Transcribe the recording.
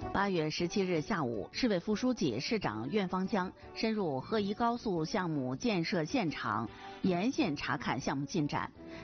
8月17日下午，市委副书记、市长苑方江深入合宜高速项目建设现场，沿线查看项目进展。